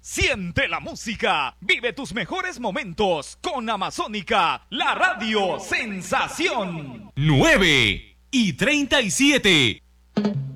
Siente la música, vive tus mejores momentos con Amazónica, la radio sensación. 9:37.